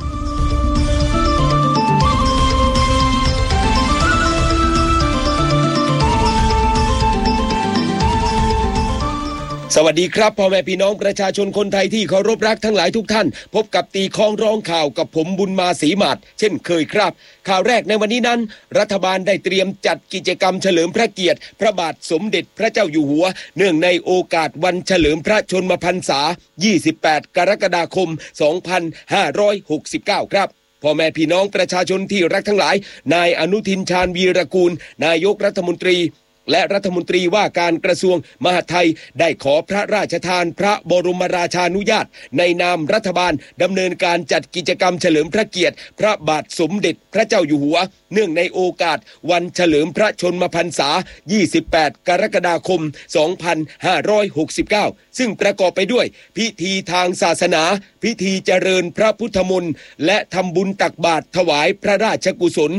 สวัสดีครับพ่อแม่พี่น้องประชาชนคนไทยที่เคารพรักทั้งหลายทุกท่านพบกับตีข้องร้องข่าวกับผมบุญมาศรีมาศเช่นเคยครับข่าวแรกในวันนี้นั้นรัฐบาลได้เตรียมจัดกิจกรรมเฉลิมพระเกียรติพระบาทสมเด็จพระเจ้าอยู่หัวเนื่องในโอกาสวันเฉลิมพระชนมพรรษายี่สิบแปดกรกฎาคมสองพันห้าร้อยหกสิบเก้าครับพ่อแม่พี่น้องประชาชนที่รักทั้งหลายนายอนุทินชาญวีรกูลนายกรัฐมนตรีและรัฐมนตรีว่าการกระทรวงมหาดไทยได้ขอพระราชทานพระบรมราชานุญาตในนามรัฐบาลดำเนินการจัดกิจกรรมเฉลิมพระเกียรติพระบาทสมเด็จพระเจ้าอยู่หัวเนื่องในโอกาสวันเฉลิมพระชนมพรรษายี่สิบแปดกรกฎาคมสองพันห้าร้อยหกสิบเก้าซึ่งประกอบไปด้วยพิธีทางศาสนาพิธีเจริญพระพุทธมนต์และทำบุญตักบาตรถวายพระราชกุศล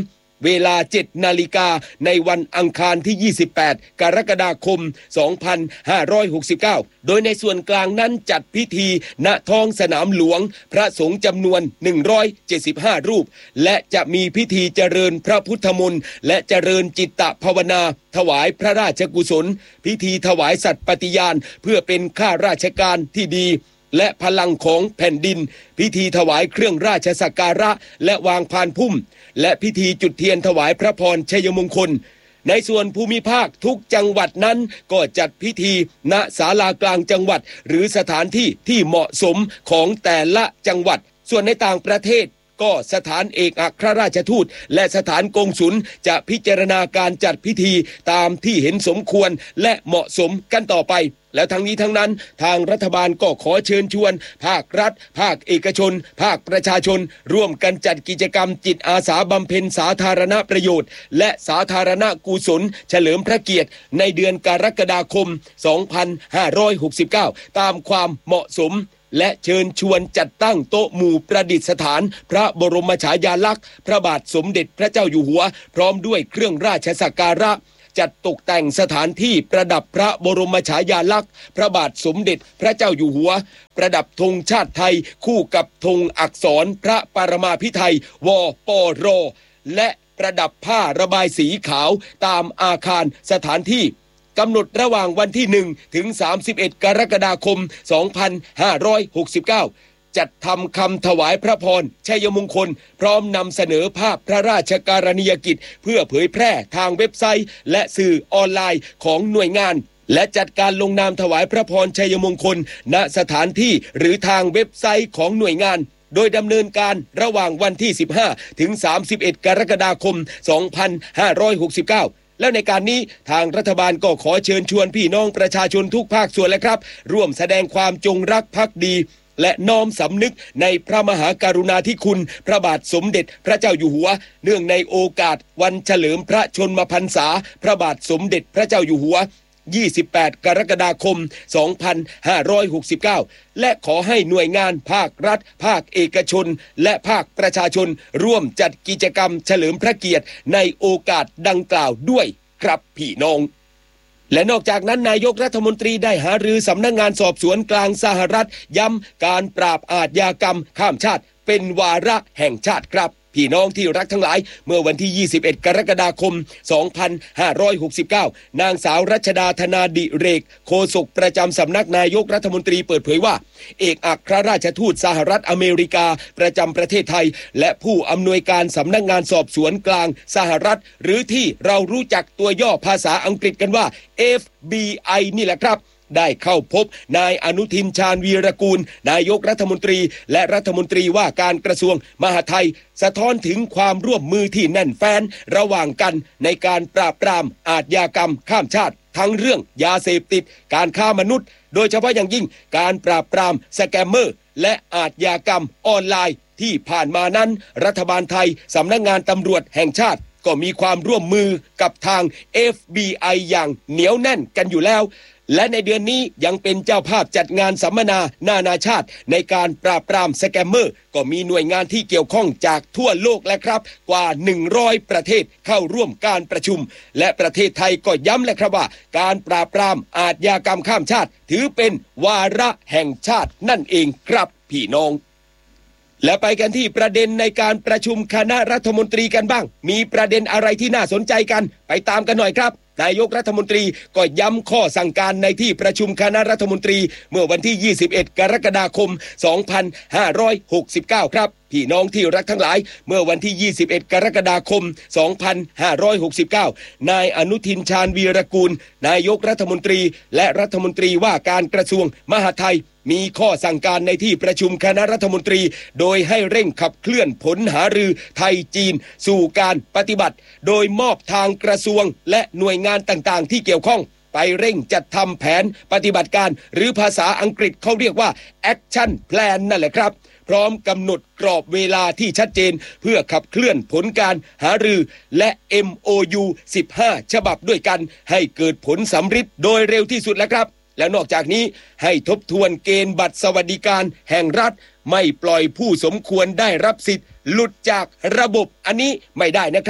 เวลา เจ็ดนาฬิกาในวันอังคารที่ ยี่สิบแปด กรกฎาคม สองพันห้าร้อยหกสิบเก้า โดยในส่วนกลางนั้นจัดพิธีณท้องสนามหลวงพระสงฆ์จำนวนหนึ่งร้อยเจ็ดสิบห้ารูปและจะมีพิธีเจริญพระพุทธมนต์และเจริญจิตตภาวนาถวายพระราชกุศลพิธีถวายสัตย์ปฏิญาณเพื่อเป็นข้าราชการที่ดีและพลังของแผ่นดินพิธีถวายเครื่องราชสักการะและวางพานพุ่มและพิธีจุดเทียนถวายพระพรชัยมงคลในส่วนภูมิภาคทุกจังหวัดนั้นก็จัดพิธีณศาลากลางจังหวัดหรือสถานที่ที่เหมาะสมของแต่ละจังหวัดส่วนในต่างประเทศก็สถานเอกอัครราชทูตและสถานกงสุลจะพิจารณาการจัดพิธีตามที่เห็นสมควรและเหมาะสมกันต่อไปแล้วทั้งนี้ทั้งนั้นทางรัฐบาลก็ขอเชิญชวนภาครัฐภาคเอกชนภาคประชาชนร่วมกันจัดกิจกรรมจิตอาสาบำเพ็ญสาธารณประโยชน์และสาธารณกุศลเฉลิมพระเกียรติในเดือนกรกฎาคม สองพันห้าร้อยหกสิบเก้า ตามความเหมาะสมและเชิญชวนจัดตั้งโต๊ะหมู่ประดิษฐานพระบรมฉายาลักษณ์พระบาทสมเด็จพระเจ้าอยู่หัวพร้อมด้วยเครื่องราชสักการะจัดตกแต่งสถานที่ประดับพระบรมฉายาลักษณ์พระบาทสมเด็จพระเจ้าอยู่หัวประดับธงชาติไทยคู่กับธงอักษรพระปรมาภิไธยวปรและประดับผ้าระบายสีขาวตามอาคารสถานที่กำหนดระหว่างวันที่หนึ่งถึงสามสิบเอ็ดกรกฎาคมสองพันห้าร้อยหกสิบเก้าจัดทำคำถวายพระพรชัยมงคลพร้อมนำเสนอภาพพระราชการณียกิจเพื่อเผยแพร่ทางเว็บไซต์และสื่อออนไลน์ของหน่วยงานและจัดการลงนามถวายพระพรชัยมงคลณสถานที่หรือทางเว็บไซต์ของหน่วยงานโดยดำเนินการระหว่างวันที่สิบห้าถึงสามสิบเอ็ดกรกฎาคมสองพันห้าร้อยหกสิบเก้าแล้วในการนี้ทางรัฐบาลก็ขอเชิญชวนพี่น้องประชาชนทุกภาคส่วนและครับร่วมแสดงความจงรักภักดีและน้อมสำนึกในพระมหากรุณาธิคุณพระบาทสมเด็จพระเจ้าอยู่หัวเนื่องในโอกาสวันเฉลิมพระชนมพรรษาพระบาทสมเด็จพระเจ้าอยู่หัวยี่สิบแปดกรกฎาคมสองพันห้าร้อยหกสิบเก้าและขอให้หน่วยงานภาครัฐภาคเอกชนและภาคประชาชนร่วมจัดกิจกรรมเฉลิมพระเกียรติในโอกาสดังกล่าวด้วยครับพี่น้องและนอกจากนั้นนายกรัฐมนตรีได้หารือสำนักงานสอบสวนกลางสหรัฐย้ำการปราบอาชญากรรมข้ามชาติเป็นวาระแห่งชาติครับพี่น้องที่รักทั้งหลายเมื่อวันที่ยี่สิบเอ็ดกรกฎาคมสองพันห้าร้อยหกสิบเก้านางสาวรัชดาธนาดิเรกโฆษกประจำสำนักนายกรัฐมนตรีเปิดเผยว่าเอกอัครราชทูตสหรัฐอเมริกาประจำประเทศไทยและผู้อำนวยการสำนักงานสอบสวนกลางสหรัฐหรือที่เรารู้จักตัวย่อภาษาอังกฤษกันว่า เอฟ บี ไอ นี่แหละครับได้เข้าพบนายอนุทินชาญวีรกูลนายกรัฐมนตรีและรัฐมนตรีว่าการกระทรวงมหาดไทยสะท้อนถึงความร่วมมือที่แน่นแฟ้นระหว่างกันในการปราบปรามอาชญากรรมข้ามชาติทั้งเรื่องยาเสพติดการค้ามนุษย์โดยเฉพาะอย่างยิ่งการปราบปรามสแกมเมอร์และอาชญากรรมออนไลน์ที่ผ่านมานั้นรัฐบาลไทยสำนักงานตำรวจแห่งชาติก็มีความร่วมมือกับทาง เอฟ บี ไอ อย่างเหนียวแน่นกันอยู่แล้วและในเดือนนี้ยังเป็นเจ้าภาพจัดงานสัมมนานานาชาติในการปราบปรามสแกมเมอร์ก็มีหน่วยงานที่เกี่ยวข้องจากทั่วโลกและครับกว่าหนึ่งร้อยประเทศเข้าร่วมการประชุมและประเทศไทยก็ย้ำและครับว่าการปราบปรามอาชญากรรมข้ามชาติถือเป็นวาระแห่งชาตินั่นเองครับพี่น้องและไปกันที่ประเด็นในการประชุมคณะรัฐมนตรีกันบ้างมีประเด็นอะไรที่น่าสนใจกันไปตามกันหน่อยครับนายกรัฐมนตรีก็ย้ำข้อสั่งการในที่ประชุมคณะรัฐมนตรีเมื่อวันที่ยี่สิบเอ็ดกรกฎาคมสองพันห้าร้อยหกสิบเก้าครับพี่น้องที่รักทั้งหลายเมื่อวันที่ยี่สิบเอ็ดกรกฎาคมสองพันห้าร้อยหกสิบเก้านายอนุทินชาญวีรกูลนายกรัฐมนตรีและรัฐมนตรีว่าการกระทรวงมหาดไทยมีข้อสั่งการในที่ประชุมคณะรัฐมนตรีโดยให้เร่งขับเคลื่อนผลหารือไทยจีนสู่การปฏิบัติโดยมอบทางกระทรวงและหน่วยงานต่างๆที่เกี่ยวข้องไปเร่งจัดทำแผนปฏิบัติการหรือภาษาอังกฤษเขาเรียกว่า Action Plan นั่นแหละครับพร้อมกำหนดกรอบเวลาที่ชัดเจนเพื่อขับเคลื่อนผลการหารือและ เอ็ม โอ ยู สิบห้าฉบับด้วยกันให้เกิดผลสำฤทธิ์โดยเร็วที่สุดแล้วครับและนอกจากนี้ให้ทบทวนเกณฑ์บัตรสวัสดิการแห่งรัฐไม่ปล่อยผู้สมควรได้รับสิทธิ์หลุดจากระบบอันนี้ไม่ได้นะครับ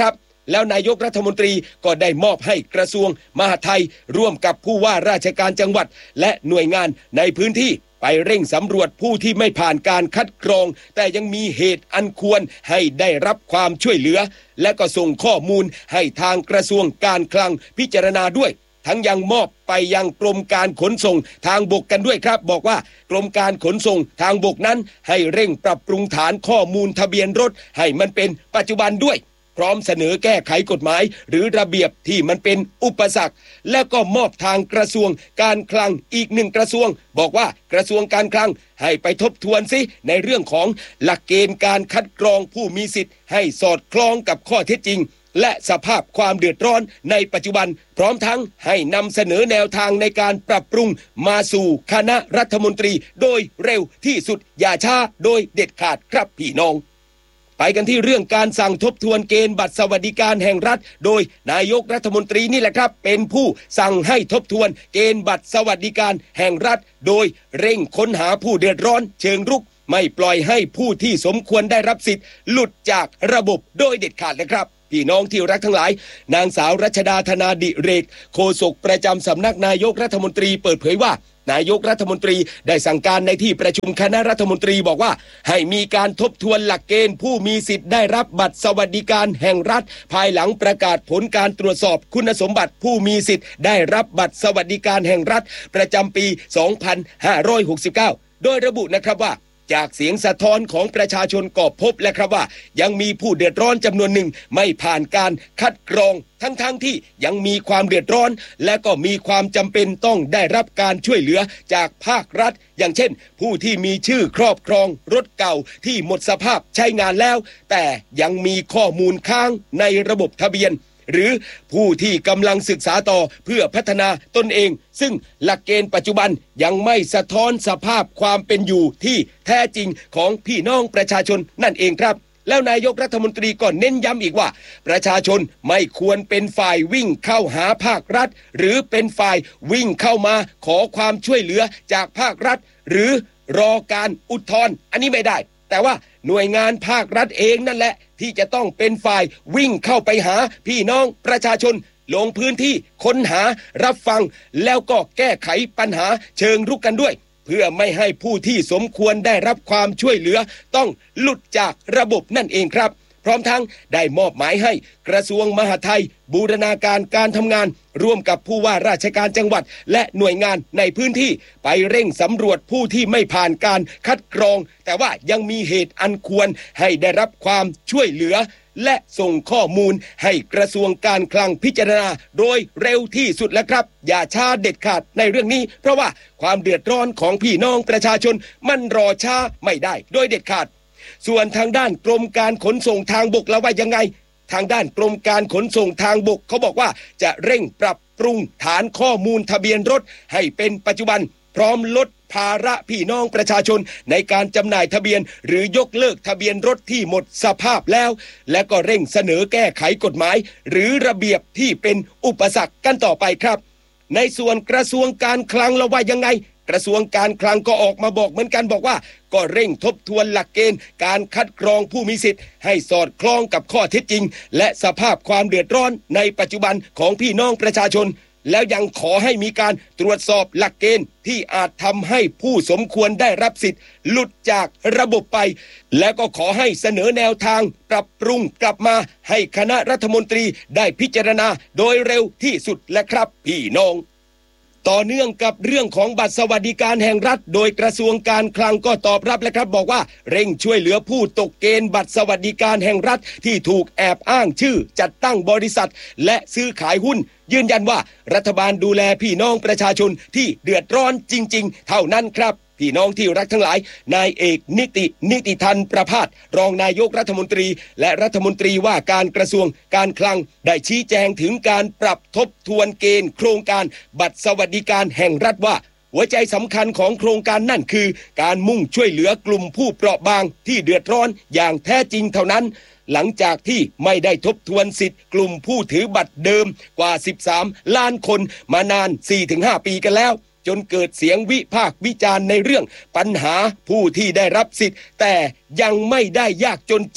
แล้วนายกรัฐมนตรีก็ได้มอบให้กระทรวงมหาดไทยร่วมกับผู้ว่าราชการจังหวัดและหน่วยงานในพื้นที่ไปเร่งสำรวจผู้ที่ไม่ผ่านการคัดกรองแต่ยังมีเหตุอันควรให้ได้รับความช่วยเหลือและก็ส่งข้อมูลให้ทางกระทรวงการคลังพิจารณาด้วยทั้งยังมอบไปยังกรมการขนส่งทางบกกันด้วยครับบอกว่ากรมการขนส่งทางบกนั้นให้เร่งปรับปรุงฐานข้อมูลทะเบียนรถให้มันเป็นปัจจุบันด้วยพร้อมเสนอแก้ไขกฎหมายหรือระเบียบที่มันเป็นอุปสรรคและก็มอบทางกระทรวงการคลังอีกหนึ่งกระทรวงบอกว่ากระทรวงการคลังให้ไปทบทวนซิในเรื่องของหลักเกณฑ์การคัดกรองผู้มีสิทธิ์ให้สอดคล้องกับข้อเท็จจริงและสภาพความเดือดร้อนในปัจจุบันพร้อมทั้งให้นำเสนอแนวทางในการปรับปรุงมาสู่คณะรัฐมนตรีโดยเร็วที่สุดอย่าช้าโดยเด็ดขาดครับพี่น้องไปกันที่เรื่องการสั่งทบทวนเกณฑ์บัตรสวัสดิการแห่งรัฐโดยนายกรัฐมนตรีนี่แหละครับเป็นผู้สั่งให้ทบทวนเกณฑ์บัตรสวัสดิการแห่งรัฐโดยเร่งค้นหาผู้เดือดร้อนเชิงรุกไม่ปล่อยให้ผู้ที่สมควรได้รับสิทธิ์หลุดจากระบบโดยเด็ดขาดนะครับพี่น้องที่รักทั้งหลายนางสาวรัชดาธนาดิเรกโฆษกประจำสำนักนายกรัฐมนตรีเปิดเผยว่านายกรัฐมนตรีได้สั่งการในที่ประชุมคณะรัฐมนตรีบอกว่าให้มีการทบทวนหลักเกณฑ์ผู้มีสิทธิ์ได้รับบัตรสวัสดิการแห่งรัฐภายหลังประกาศผลการตรวจสอบคุณสมบัติผู้มีสิทธิ์ได้รับบัตรสวัสดิการแห่งรัฐประจำปี สองพันห้าร้อยหกสิบเก้า โดยระบุนะครับว่าจากเสียงสะท้อนของประชาชนก็พบและครับว่ายังมีผู้เดือดร้อนจำนวนหนึ่งไม่ผ่านการคัดกรองทั้งๆ ท, ที่ยังมีความเดือดร้อนและก็มีความจำเป็นต้องได้รับการช่วยเหลือจากภาครัฐอย่างเช่นผู้ที่มีชื่อครอบครองรถเก่าที่หมดสภาพใช้งานแล้วแต่ยังมีข้อมูลค้างในระบบทะเบียนหรือผู้ที่กำลังศึกษาต่อเพื่อพัฒนาตนเองซึ่งหลักเกณฑ์ปัจจุบันยังไม่สะท้อนสภาพความเป็นอยู่ที่แท้จริงของพี่น้องประชาชนนั่นเองครับแล้วนายกรัฐมนตรีก็เน้นย้ำอีกว่าประชาชนไม่ควรเป็นฝ่ายวิ่งเข้าหาภาครัฐหรือเป็นฝ่ายวิ่งเข้ามาขอความช่วยเหลือจากภาครัฐหรือรอการอุทธรณ์อันนี้ไม่ได้แต่ว่าหน่วยงานภาครัฐเองนั่นแหละที่จะต้องเป็นฝ่ายวิ่งเข้าไปหาพี่น้องประชาชนลงพื้นที่ค้นหารับฟังแล้วก็แก้ไขปัญหาเชิงรุกกันด้วยเพื่อไม่ให้ผู้ที่สมควรได้รับความช่วยเหลือต้องหลุดจากระบบนั่นเองครับพร้อมทั้งได้มอบหมายให้กระทรวงมหาดไทยบูรณาการการทำงานร่วมกับผู้ว่าราชการจังหวัดและหน่วยงานในพื้นที่ไปเร่งสำรวจผู้ที่ไม่ผ่านการคัดกรองแต่ว่ายังมีเหตุอันควรให้ได้รับความช่วยเหลือและส่งข้อมูลให้กระทรวงการคลังพิจารณาโดยเร็วที่สุดแล้วครับอย่าช้าเด็ดขาดในเรื่องนี้เพราะว่าความเดือดร้อนของพี่น้องประชาชนมันรอช้าไม่ได้โดยเด็ดขาดส่วนทางด้านกรมการขนส่งทางบกแล้วว่ายังไงทางด้านกรมการขนส่งทางบกเขาบอกว่าจะเร่งปรับปรุงฐานข้อมูลทะเบียนรถให้เป็นปัจจุบันพร้อมลดภาระพี่น้องประชาชนในการจำหน่ายทะเบียนหรือยกเลิกทะเบียนรถที่หมดสภาพแล้วและก็เร่งเสนอแก้ไขกฎหมายหรือระเบียบที่เป็นอุปสรรคกันต่อไปครับในส่วนกระทรวงการคลังแล้วว่ายังไงกระทรวงการคลังก็ออกมาบอกเหมือนกันบอกว่าก็เร่งทบทวนหลักเกณฑ์การคัดกรองผู้มีสิทธิ์ให้สอดคล้องกับข้อเท็จจริงและสภาพความเดือดร้อนในปัจจุบันของพี่น้องประชาชนแล้วยังขอให้มีการตรวจสอบหลักเกณฑ์ที่อาจทำให้ผู้สมควรได้รับสิทธิ์หลุดจากระบบไปและก็ขอให้เสนอแนวทางปรับปรุงกลับมาให้คณะรัฐมนตรีได้พิจารณาโดยเร็วที่สุดและครับพี่น้องต่อเนื่องกับเรื่องของบัตรสวัสดิการแห่งรัฐโดยกระทรวงการคลังก็ตอบรับแล้วครับบอกว่าเร่งช่วยเหลือผู้ตกเกณฑ์บัตรสวัสดิการแห่งรัฐที่ถูกแอบอ้างชื่อจัดตั้งบริษัทและซื้อขายหุ้นยืนยันว่ารัฐบาลดูแลพี่น้องประชาชนที่เดือดร้อนจริงๆเท่านั้นครับพี่น้องที่รักทั้งหลายนายเอกนิตินิติทันประภาสรองนายกรัฐมนตรีและรัฐมนตรีว่าการกระทรวงการคลังได้ชี้แจงถึงการปรับทบทวนเกณฑ์โครงการบัตรสวัสดิการแห่งรัฐว่าหัวใจสำคัญของโครงการนั่นคือการมุ่งช่วยเหลือกลุ่มผู้เปราะบางที่เดือดร้อนอย่างแท้จริงเท่านั้นหลังจากที่ไม่ได้ทบทวนสิทธิ์กลุ่มผู้ถือบัตรเดิมกว่าสิบสามล้านคนมานาน สี่ถึงห้า ปีกันแล้วจนเกิดเสียงวิพากษ์วิจารณ์ในเรื่องปัญหาผู้ที่ได้รับสิทธิ์แต่ยังไม่ได้ยากจนจริง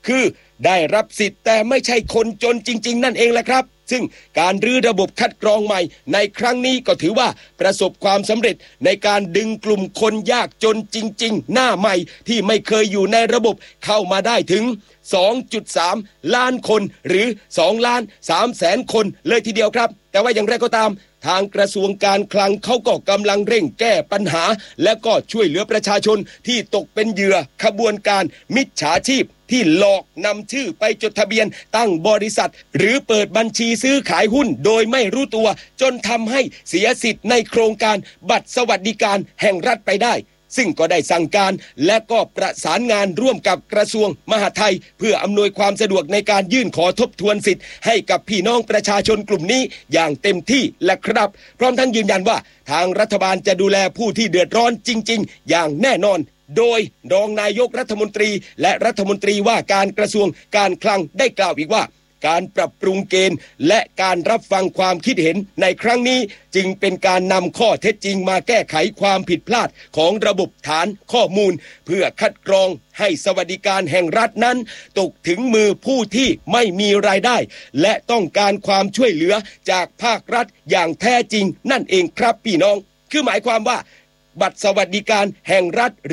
คือได้รับสิทธิ์แต่ไม่ใช่คนจนจริงๆนั่นเองแหละครับซึ่งการรื้อระบบคัดกรองใหม่ในครั้งนี้ก็ถือว่าประสบความสำเร็จในการดึงกลุ่มคนยากจนจริงๆหน้าใหม่ที่ไม่เคยอยู่ในระบบเข้ามาได้ถึง สองจุดสาม ล้านคนหรือสองล้านสามแสนคนเลยทีเดียวครับแต่ว่าอย่างไรก็ตามทางกระทรวงการคลังเขาก็กำลังเร่งแก้ปัญหาและก็ช่วยเหลือประชาชนที่ตกเป็นเหยื่อขบวนการมิจฉาชีพที่หลอกนำชื่อไปจดทะเบียนตั้งบริษัทหรือเปิดบัญชีซื้อขายหุ้นโดยไม่รู้ตัวจนทำให้เสียสิทธิ์ในโครงการบัตรสวัสดิการแห่งรัฐไปได้ซึ่งก็ได้สั่งการและก็ประสานงานร่วมกับกระทรวงมหาดไทยเพื่ออำนวยความสะดวกในการยื่นขอทบทวนสิทธิ์ให้กับพี่น้องประชาชนกลุ่มนี้อย่างเต็มที่และครับพร้อมทั้งยืนยันว่าทางรัฐบาลจะดูแลผู้ที่เดือดร้อนจริงๆอย่างแน่นอนโดยรองนายกรัฐมนตรีและรัฐมนตรีว่าการกระทรวงการคลังได้กล่าวอีกว่าการปรับปรุงเกณฑ์และการรับฟังความคิดเห็นในครั้งนี้จึงเป็นการนำข้อเท็จจริงมาแก้ไขความผิดพลาดของระบบฐานข้อมูลเพื่อคัดกรองให้สวัสดิการแห่งรัฐนั้นตกถึงมือผู้ที่ไม่มีรายได้และต้องการความช่วยเหลือจากภาครัฐอย่างแท้จริงนั่นเองครับพี่น้องคือหมายความว่าบัตรสวัสดิการแห่งรัฐ